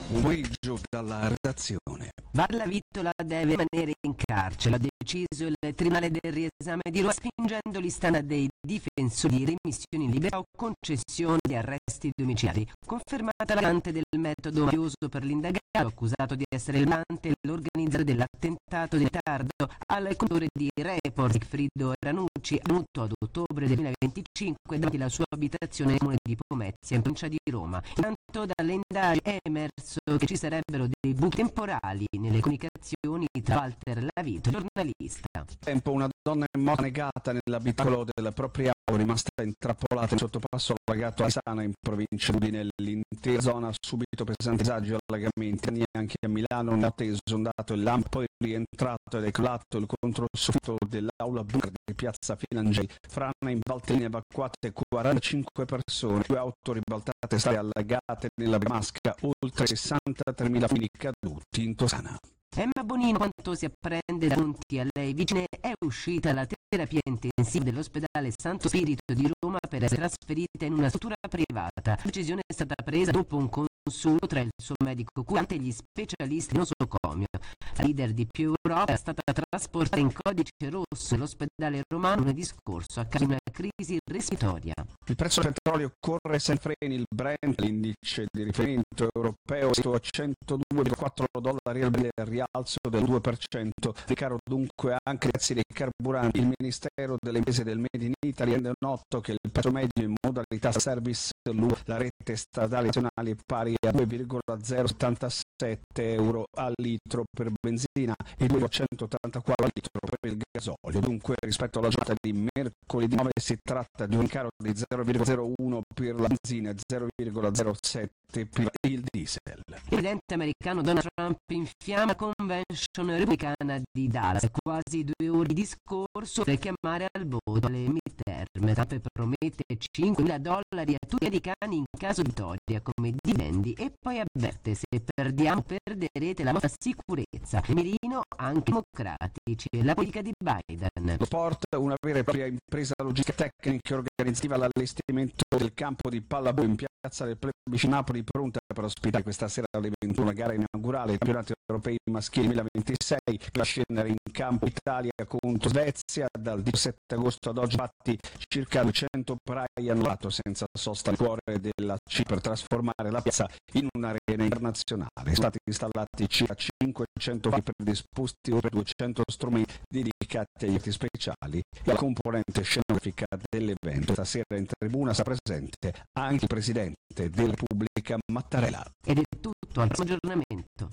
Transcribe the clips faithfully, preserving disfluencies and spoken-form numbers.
Un pomeriggio dalla redazione. Varla Vittola deve rimanere in carcere, l'ha deciso il Tribunale del Riesame di Roma, spingendo l'istanza dei difensori di remissioni in libertà o concessione di arresti domiciliari. Confermata la variante del metodo mafioso per l'indagato, accusato di essere il mante e l'organizzatore dell'attentato di ritardo al conduttore di Report Sigfrido Ranucci, avvenuto ad ottobre del duemilaventicinque davanti alla sua abitazione nel comune di Pomezia, in provincia di Roma. Intanto dalle indagini è emerso che ci sarebbero dei buchi temporali nelle comunicazioni tra Walter Lavito, giornalista. Tempo una donna è morta negata nell'abitacolo della propria auto, rimasta intrappolata in sottopasso allagato a Sana in provincia di Udine. L'intera zona ha subito pesanti disagi e allagamenti. Anche a Milano un notte esondato il lampo è rientrato ed è crollato il controsoffitto dell'aula bunker di piazza Filangeli. Frana in Valtellina, evacuate quarantacinque persone, due auto ribaltate state allagate nella Bergamasca, oltre sessantatremila fili caduti in Toscana. Emma Bonino, quanto si apprende da fonti a lei vicine, è uscita dalla terapia intensiva dell'ospedale Santo Spirito di Roma per essere trasferita in una struttura privata. La decisione è stata presa dopo un consulto tra il suo medico curante e gli specialisti di nosocomio. La leader di Più Europa è stata trasportata in codice rosso nell'ospedale romano lunedì scorso a causa di una crisi respiratoria. Il prezzo del petrolio corre senza freni, il Brent, l'indice di riferimento europeo, è a centodue virgola quattro dollari al barile, rialzo del due per cento. Ricaro dunque anche i prezzi dei carburanti. Il Ministero delle Imprese del Made in Italy rende noto che il prezzo medio in modalità service l'U E, la rete statale nazionale, è pari a due virgola zero settantasette euro al litro per benzina e due virgola centottantaquattro al litro per il gasolio. Dunque, rispetto alla giornata di mercoledì nove si tratta di un caro di zero virgola zero uno per la benzina e zero virgola zero sette per il diesel. Il presidente americano Donald Trump infiamma la convention repubblicana di Dallas. Quasi due ore di discorso per chiamare al voto alle midterm. Trump promette cinquemila dollari a tutti i americani in caso di vittoria come dividendi e poi avverte: se perdiamo perderete la vostra sicurezza. E mirino anche i democratici e la politica di Biden. Lo sport, una vera e propria impresa logistica tecnica organizzativa, l'allestimento del campo di pallavolo in piazza del Plebiscito Napoli, pronta per ospitare questa sera alle ventuno gara inaugurale dei campionati europei maschili duemilaventisei, che va a scendere in campo Italia contro Svezia dal diciassette agosto ad oggi. Infatti circa duecento operai hanno lavorato senza sosta nel cuore della C per trasformare la piazza in un'arena internazionale. Sono stati installati circa cinquecento fari predisposti, oltre duecento strumenti dedicati agli eventi speciali e alla componente scenografica dell'evento. Stasera in tribuna sta presente anche il presidente della Repubblica Mattarella. Ed è tutto, al prossimo aggiornamento.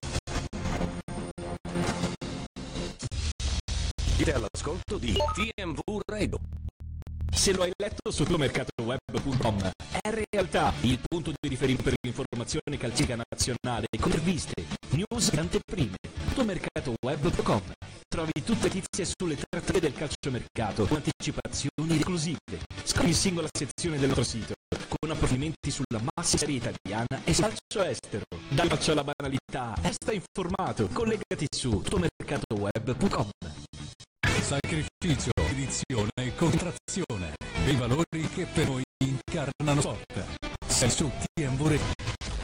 Siete all'ascolto di T M V Radio. Se lo hai letto su tuomercatoweb punto com, è realtà il punto di riferimento per l'informazione calcistica nazionale, con interviste, news e anteprime. tuomercatoweb punto com. Trovi tutte le notizie sulle trattative del calciomercato, con anticipazioni esclusive. Scopri in singola sezione del nostro sito, con approfondimenti sulla massima serie italiana e sul calcio estero. Dal calcio alla banalità, resta informato. Collegati su tuomercatoweb punto com. Sacrificio, edizione e contrazione, dei valori che per noi incarnano sport. Sei su T M V Radio.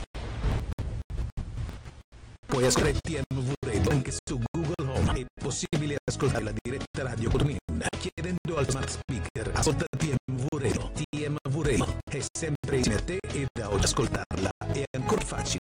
Puoi ascoltare T M V Radio anche su Google Home. È possibile ascoltare la diretta radio con Min chiedendo al smart speaker: ascolta T M V Radio. T M V Radio è sempre insieme a te e da oggi ascoltarla è ancora facile.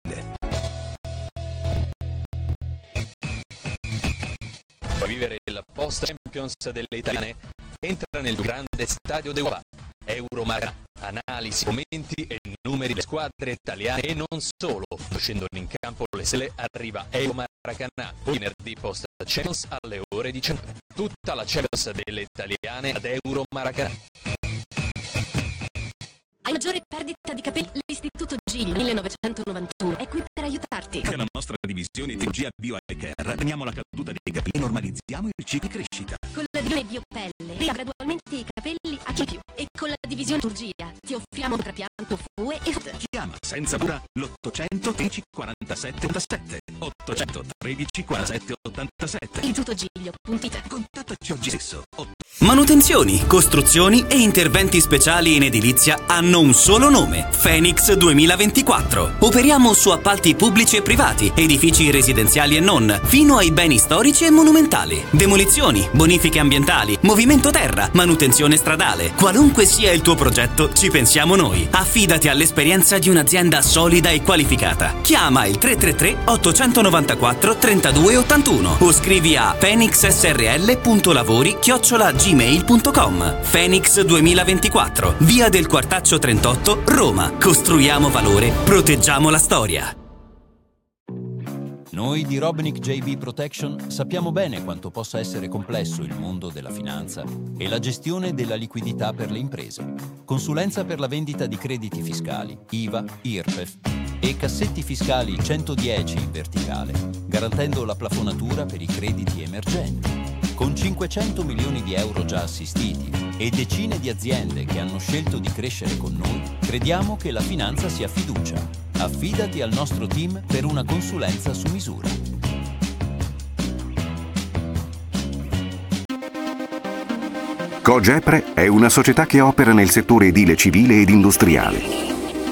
Vuoi vivere il post Champions delle italiane? Entra nel grande stadio d'Europa. Euromaracanà, analisi, commenti e numeri delle squadre italiane e non solo. Scendono in campo le sele, arriva Euromaracanà, venerdì post Champions alle ore diciannove. Tutta la Champions delle italiane ad Euromaracanà. Hai maggiore perdita di capelli? L'Istituto Gigli millenovecentonovantuno è qui per aiutarti. Nella nostra divisione Tecnologia Bio e Care teniamo la caduta dei capelli e normalizziamo il ciclo di crescita. Con la divisione Biopelle lega gradualmente i capelli a chi più e con la divisione Chirurgia ti offriamo trapianto F U E e F U T. Chiama senza paura l'ottocento tredici quarantasette ottantasette. ottocento tredici quarantasette ottantasette. Il tutto Giglio punto it. Contattaci oggi stesso. Manutenzioni, costruzioni e interventi speciali in edilizia hanno un solo nome: Phoenix duemilaventiquattro. Operiamo su appalti pubblici e privati, edifici residenziali e non, fino ai beni storici e monumentali. Demolizioni, bonifiche ambientali, movimento terra, manutenzione stradale. Qualunque sia il tuo progetto, ci pensiamo noi. Affidati all'esperienza di un'azienda solida e qualificata. Chiama il tre tre tre ottocentonovantaquattro trentadue ottantuno o scrivi a phoenixsrl.lavori chiocciola gmail punto com. Phoenix duemilaventiquattro, via del Quartaccio trentotto, Roma. Costruiamo valore, proteggiamo la storia. Noi di Robnick J B Protection sappiamo bene quanto possa essere complesso il mondo della finanza e la gestione della liquidità per le imprese. Consulenza per la vendita di crediti fiscali, I V A, I R P E F e cassetti fiscali centodieci in verticale, garantendo la plafonatura per i crediti emergenti. Con cinquecento milioni di euro già assistiti e decine di aziende che hanno scelto di crescere con noi, crediamo che la finanza sia fiducia. Affidati al nostro team per una consulenza su misura. Cogepre è una società che opera nel settore edile civile ed industriale.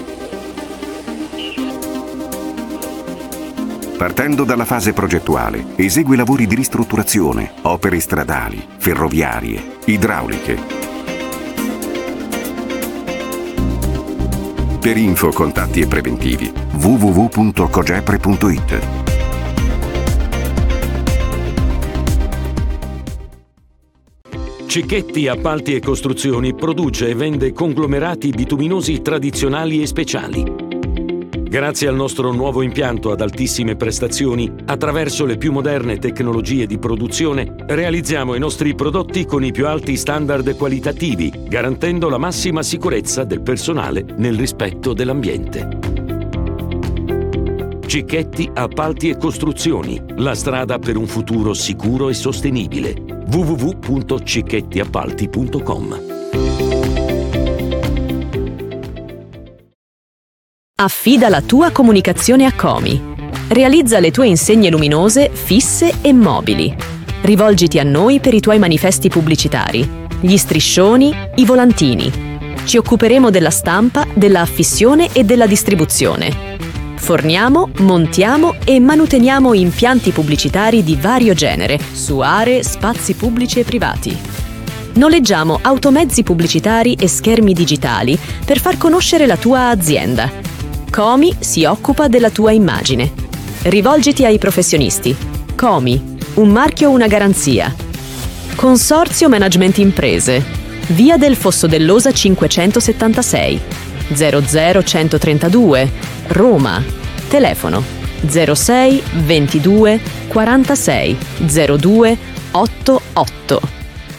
Partendo dalla fase progettuale, esegue lavori di ristrutturazione, opere stradali, ferroviarie, idrauliche. Per info, contatti e preventivi w w w punto cogepre punto it. Cicchetti Appalti e Costruzioni produce e vende conglomerati bituminosi tradizionali e speciali. Grazie al nostro nuovo impianto ad altissime prestazioni, attraverso le più moderne tecnologie di produzione, realizziamo i nostri prodotti con i più alti standard qualitativi, garantendo la massima sicurezza del personale nel rispetto dell'ambiente. Cicchetti Appalti e Costruzioni, la strada per un futuro sicuro e sostenibile. w w w punto cicchettiappalti punto com. Affida la tua comunicazione a Comi. Realizza le tue insegne luminose, fisse e mobili. Rivolgiti a noi per i tuoi manifesti pubblicitari, gli striscioni, i volantini. Ci occuperemo della stampa, della affissione e della distribuzione. Forniamo, montiamo e manuteniamo impianti pubblicitari di vario genere su aree, spazi pubblici e privati. Noleggiamo automezzi pubblicitari e schermi digitali per far conoscere la tua azienda. Comi si occupa della tua immagine. Rivolgiti ai professionisti. Comi, un marchio, una garanzia. Consorzio Management Imprese. Via del Fosso dell'Osa cinquecentosettantasei, zero zero centotrentadue, Roma. Telefono zero sei ventidue quarantasei zero due ottantotto.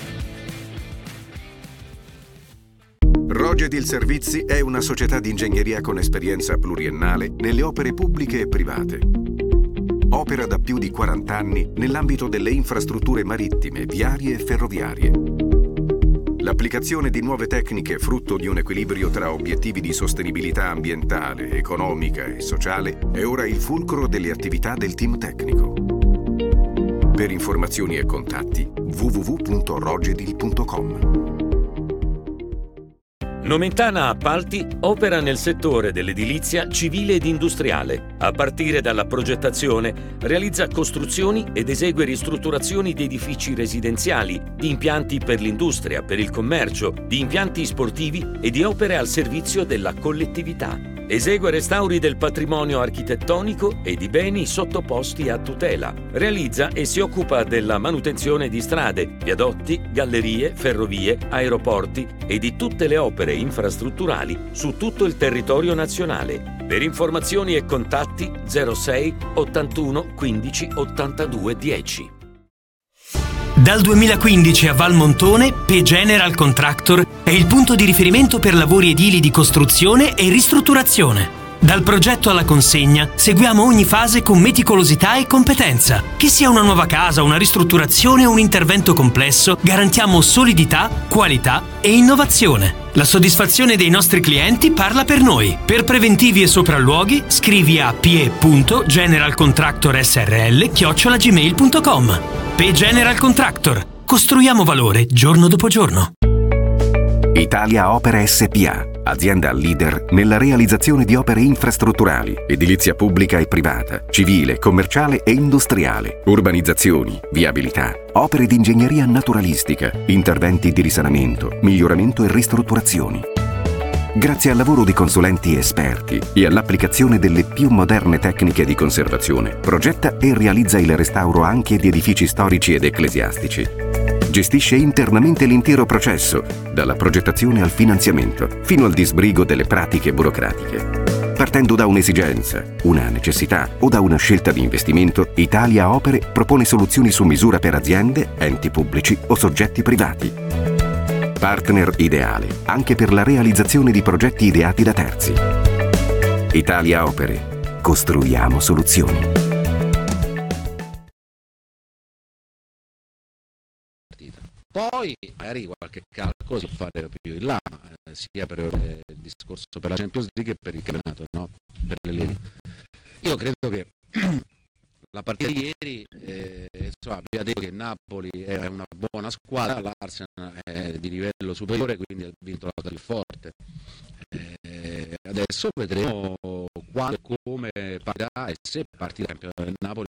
Rogedil Servizi è una società di ingegneria con esperienza pluriennale nelle opere pubbliche e private. Opera da più di quaranta anni nell'ambito delle infrastrutture marittime, viarie e ferroviarie. L'applicazione di nuove tecniche frutto di un equilibrio tra obiettivi di sostenibilità ambientale, economica e sociale è ora il fulcro delle attività del team tecnico. Per informazioni e contatti w w w punto rogedil punto com. Nomentana Appalti opera nel settore dell'edilizia civile ed industriale. A partire dalla progettazione, realizza costruzioni ed esegue ristrutturazioni di edifici residenziali, di impianti per l'industria, per il commercio, di impianti sportivi e di opere al servizio della collettività. Esegue restauri del patrimonio architettonico e di beni sottoposti a tutela. Realizza e si occupa della manutenzione di strade, viadotti, gallerie, ferrovie, aeroporti e di tutte le opere infrastrutturali su tutto il territorio nazionale. Per informazioni e contatti zero sei ottantuno quindici ottantadue dieci. Dal duemilaquindici a Valmontone, P General Contractor è il punto di riferimento per lavori edili di costruzione e ristrutturazione. Dal progetto alla consegna seguiamo ogni fase con meticolosità e competenza. Che sia una nuova casa, una ristrutturazione o un intervento complesso, garantiamo solidità, qualità e innovazione. La soddisfazione dei nostri clienti parla per noi. Per preventivi e sopralluoghi scrivi a p.generalcontractor.srl chiocciola gmail punto com. P General Contractor. Costruiamo valore giorno dopo giorno. Italia Opere S P A, azienda leader nella realizzazione di opere infrastrutturali, edilizia pubblica e privata, civile, commerciale e industriale, urbanizzazioni, viabilità, opere di ingegneria naturalistica, interventi di risanamento, miglioramento e ristrutturazioni. Grazie al lavoro di consulenti esperti e all'applicazione delle più moderne tecniche di conservazione, progetta e realizza il restauro anche di edifici storici ed ecclesiastici. Gestisce internamente l'intero processo, dalla progettazione al finanziamento, fino al disbrigo delle pratiche burocratiche. Partendo da un'esigenza, una necessità o da una scelta di investimento, Italia Opere propone soluzioni su misura per aziende, enti pubblici o soggetti privati. Partner ideale anche per la realizzazione di progetti ideati da terzi. Italia Opere. Costruiamo soluzioni. Poi magari qualche calcolo si può fare più in là, eh, sia per il discorso per la Champions League che per il campionato, no? Per le linee. Io credo che la partita di ieri, eh, insomma, abbiamo detto che Napoli è una buona squadra, l'Arsenal è di livello superiore, quindi ha vinto la più forte. Eh, adesso vedremo quando e come partirà e se partirà il campionato del Napoli